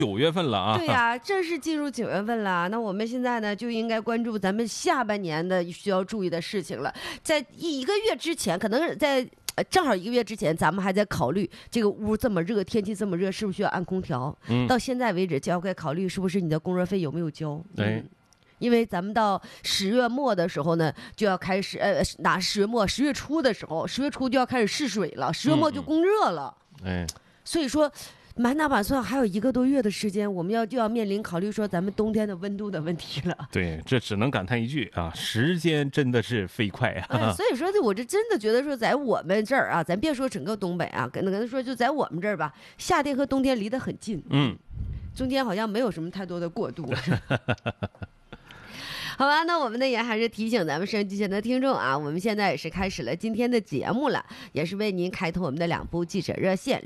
9月份了啊。 对呀，正式进入9月份了。那我们现在呢，就应该关注咱们下半年的需要注意的事情了。在一个月之前，可能是在正好1个月之前，咱们还在考虑这个屋这么热，天气这么热，是不是需要安空调？到现在为止，就要该考虑是不是你的供热费有没有交。因为咱们到10月末的时候呢，就要开始10月末10月初的时候，10月初就要开始试水了，10月末就供热了。所以说满打满算还有1个多月的时间，我们就要面临考虑说咱们冬天的温度的问题了。 对，这只能感叹一句啊，时间真的是飞快啊。 所以说我这真的觉得说，在我们这儿啊，咱别说整个东北啊，可能说就在我们这儿吧，夏天和冬天离得很近，中间好像没有什么太多的过渡。好吧，那我们呢也还是提醒咱们收音机前的听众啊，我们现在也是开始了今天的节目了，也是为您开通我们的2部记者热线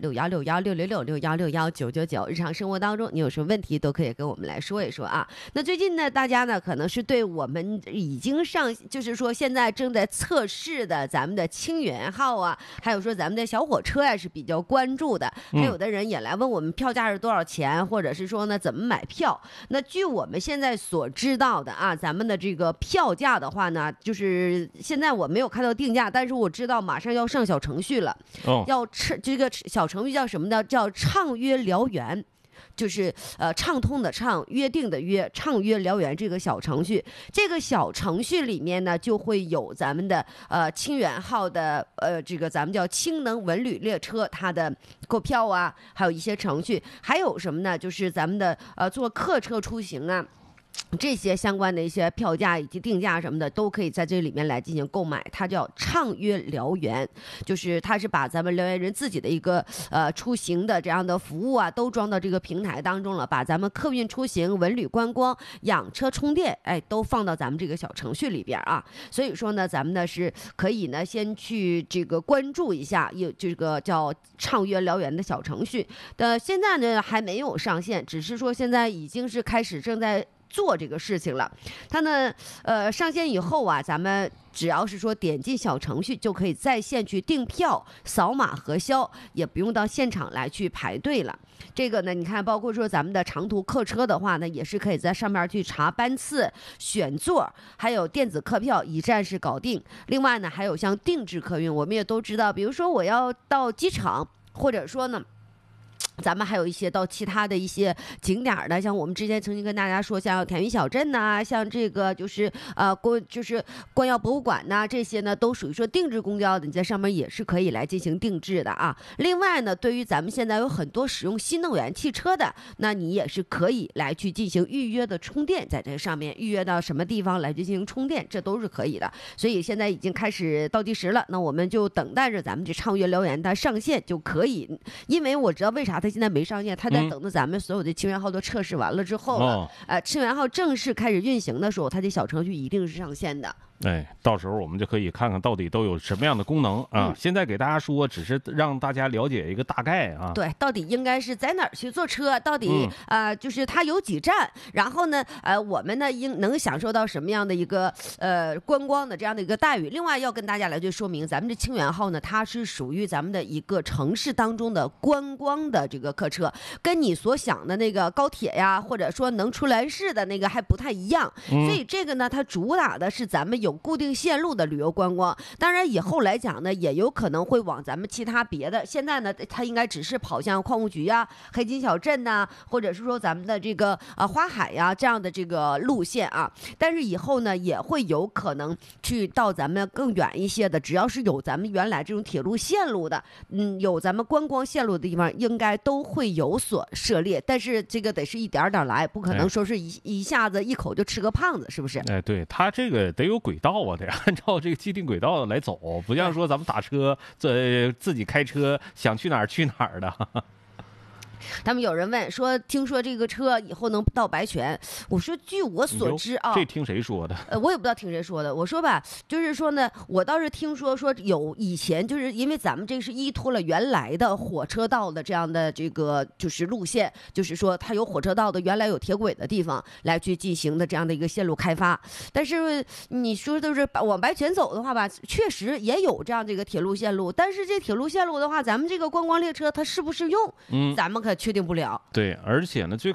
6161666661619999。日常生活当中你有什么问题都可以跟我们来说一说啊。那最近呢，大家呢可能是对我们已经就是说现在正在测试的咱们的清源号啊，还有说咱们的小火车呀是比较关注的，还有的人也来问我们票价是多少钱，或者是说呢怎么买票。那据我们现在所知道的啊，咱们的这个票价的话呢，就是现在我没有看到定价，但是我知道马上要上小程序了。这个小程序叫什么呢？叫畅约燎原。就是畅通的畅，约定的约，畅约燎原这个小程序。这个小程序里面呢，就会有咱们的清源号的这个咱们叫氢能文旅列车它的购票啊，还有一些程序，还有什么呢？就是咱们的坐客车出行啊。这些相关的一些票价以及定价什么的都可以在这里面来进行购买，它叫畅约燎原，就是它是把咱们燎原人自己的一个出行的这样的服务啊都装到这个平台当中了，把咱们客运出行、文旅观光、养车充电都放到咱们这个小程序里边啊。所以说呢，咱们呢是可以呢先去这个关注一下有这个叫畅约燎原的小程序的，现在呢还没有上线，只是说现在已经是开始正在做这个事情了。它呢上线以后啊，咱们只要是说点进小程序就可以在线去订票、扫码核销，也不用到现场来去排队了。这个呢，你看，包括说咱们的长途客车的话呢，也是可以在上面去查班次、选座，还有电子客票，一站式搞定。另外呢，还有像定制客运，我们也都知道，比如说我要到机场，或者说呢咱们还有一些到其他的一些景点的，像我们之前曾经跟大家说，像田园小镇呐，像这个就是官窑博物馆呐，这些呢都属于说定制公交的，你在上面也是可以来进行定制的啊。另外呢，对于咱们现在有很多使用新能源汽车的，那你也是可以来去进行预约的充电，在这上面预约到什么地方来进行充电，这都是可以的。所以现在已经开始倒计时了，那我们就等待着咱们这畅约燎原它上线就可以。因为我知道为啥它现在没上线，它在等着咱们所有的清源号都测试完了之后了，清源号正式开始运行的时候，它的小程序一定是上线的。 到时候我们就可以看看到底都有什么样的功能啊！现在给大家说，只是让大家了解一个大概啊。 对，到底应该是在哪儿去坐车？到底就是它有几站？然后呢，我们呢能享受到什么样的一个观光的这样的一个待遇？另外要跟大家来去说明，咱们这清源号呢，它是属于咱们的一个城市当中的观光的这个客车，跟你所想的那个高铁呀，或者说能出来市的那个还不太一样。所以这个呢，它主打的是咱们有固定线路的旅游观光，当然以后来讲呢，也有可能会往咱们其他别的。现在呢，它应该只是跑向矿务局呀、黑金小镇呐，或者是说咱们的这个花海呀这样的这个路线啊。但是以后呢，也会有可能去到咱们更远一些的，只要是有咱们原来这种铁路线路的，有咱们观光线路的地方，应该都会有所涉猎。但是这个得是一点点来，不可能说是一下子一口就吃个胖子，是不是？ 对，它这个得有轨道啊，得按照这个既定轨道来走，不像说咱们打车自己开车想去哪儿去哪儿的。 他们有人问说，听说这个车以后能到白泉，我说据我所知啊， 这听谁说的？ 我也不知道听谁说的。我说吧，就是说呢，我倒是听说有以前就是因为咱们这是依托了原来的火车道的这样的这个就是路线，就是说它有火车道的原来有铁轨的地方来去进行的这样的一个线路开发。但是你说都是往白泉走的话吧，确实也有这样的一个铁路线路，但是这铁路线路的话，咱们这个观光列车它适不适用？咱们可确定不了。 对，而且呢，最